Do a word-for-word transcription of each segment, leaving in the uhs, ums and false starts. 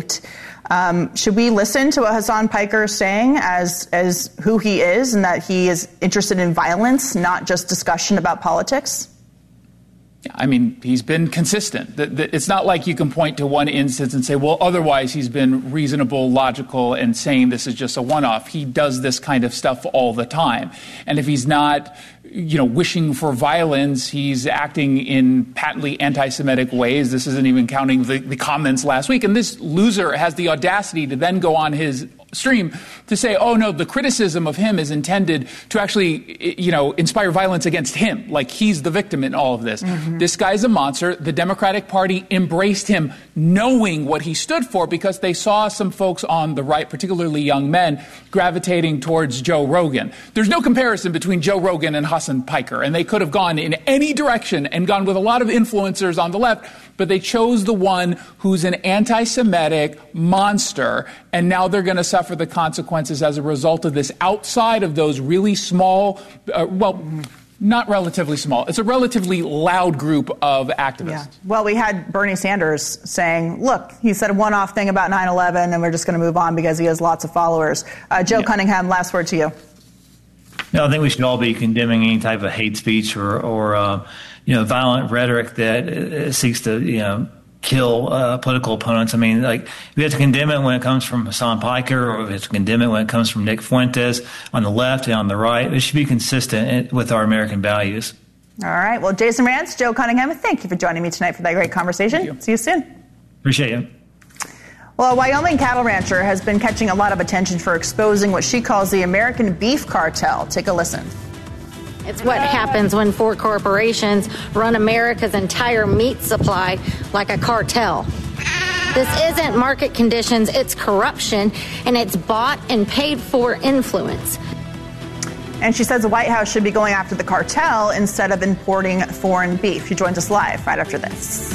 hate. Um, should we listen to what Hasan Piker is saying as as who he is, and that he is interested in violence, not just discussion about politics? I mean, he's been consistent. It's not like you can point to one instance and say, well, otherwise he's been reasonable, logical, and saying this is just a one-off. He does this kind of stuff all the time. And if he's not, you know, wishing for violence, he's acting in patently anti-Semitic ways. This isn't even counting the, the comments last week. And this loser has the audacity to then go on his stream to say, oh, no, the criticism of him is intended to actually, you know, inspire violence against him, like he's the victim in all of this. Mm-hmm. This guy's a monster. The Democratic Party embraced him knowing what he stood for because they saw some folks on the right, particularly young men, gravitating towards Joe Rogan. There's no comparison between Joe Rogan and Hasan Piker, and they could have gone in any direction and gone with a lot of influencers on the left, but they chose the one who's an anti-Semitic monster, and now they're going to suffer the consequences as a result of this outside of those really small, uh, well, not relatively small. It's a relatively loud group of activists. Yeah. Well, we had Bernie Sanders saying, look, he said a one-off thing about nine eleven, and we're just going to move on because he has lots of followers. Uh, Joe yeah. Cunningham, last word to you. No, I think we should all be condemning any type of hate speech or, or uh, you know, violent rhetoric that uh, seeks to, you know, kill uh, political opponents. I mean, like, we have to condemn it when it comes from Hasan Piker, or we have to condemn it when it comes from Nick Fuentes on the left and on the right. It should be consistent with our American values. All right. Well, Jason Rantz, Joe Cunningham, thank you for joining me tonight for that great conversation. You. See you soon. Appreciate you. Well, a Wyoming cattle rancher has been catching a lot of attention for exposing what she calls the American beef cartel. Take a listen. It's what happens when four corporations run America's entire meat supply like a cartel. This isn't market conditions, it's corruption, and it's bought and paid for influence. And she says the White House should be going after the cartel instead of importing foreign beef. She joins us live right after this.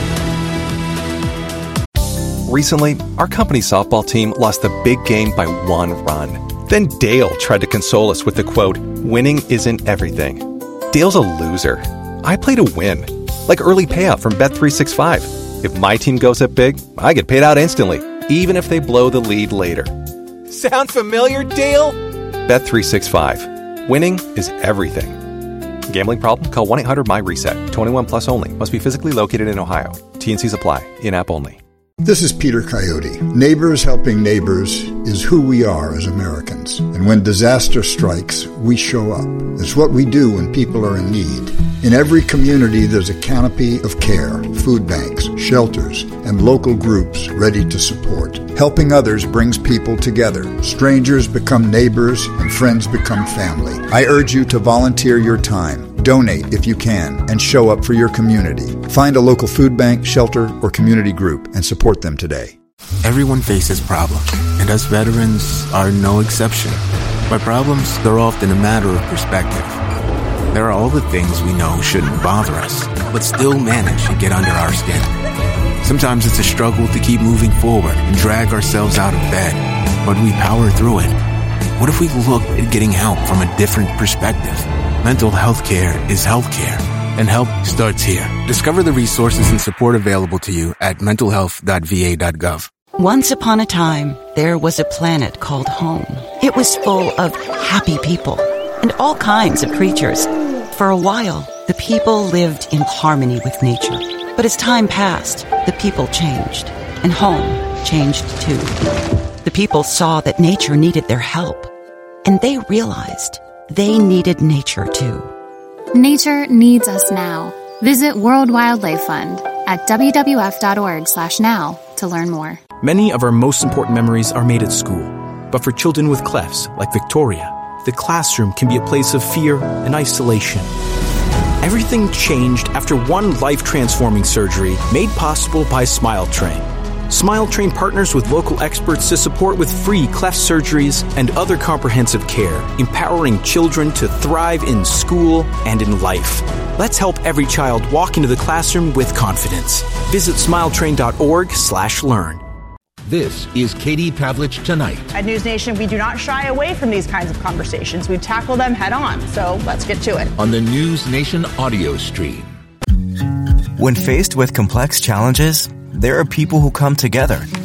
Recently, our company softball team lost the big game by one run. Then Dale tried to console us with the quote, "Winning isn't everything." Dale's a loser. I play to win. Like early payout from Bet three sixty-five. If my team goes up big, I get paid out instantly, even if they blow the lead later. Sound familiar, Dale? Bet three sixty-five. Winning is everything. Gambling problem? Call one eight hundred M Y reset. twenty-one plus only. Must be physically located in Ohio. T N Cs apply. In-app only. This is Peter Coyote. Neighbors helping neighbors is who we are as Americans. And when disaster strikes, we show up. It's what we do when people are in need. In every community, there's a canopy of care, food banks, shelters, and local groups ready to support. Helping others brings people together. Strangers become neighbors, and friends become family. I urge you to volunteer your time. Donate if you can, and show up for your community. Find a local food bank, shelter, or community group and support them today. Everyone faces problems, and us veterans are no exception. But problems, they're often a matter of perspective. There are all the things we know shouldn't bother us, but still manage to get under our skin. Sometimes it's a struggle to keep moving forward and drag ourselves out of bed, but we power through it. What if we looked at getting help from a different perspective? Mental health care is health care, and help starts here. Discover the resources and support available to you at mental health dot v a dot gov. Once upon a time, there was a planet called home. It was full of happy people and all kinds of creatures. For a while, the people lived in harmony with nature. But as time passed, the people changed, and home changed too. The people saw that nature needed their help, and they realized they needed nature too. Nature needs us now. Visit World Wildlife Fund at w w f dot org slash now to learn more. Many of our most important memories are made at school. But for children with clefts, like Victoria, the classroom can be a place of fear and isolation. Everything changed after one life-transforming surgery made possible by SmileTrain. SmileTrain partners with local experts to support with free cleft surgeries and other comprehensive care, empowering children to thrive in school and in life. Let's help every child walk into the classroom with confidence. Visit smiletrain dot org slash learn. This is Katie Pavlich Tonight. At News Nation, we do not shy away from these kinds of conversations. We tackle them head on. So let's get to it. On the News Nation audio stream. When faced with complex challenges, there are people who come together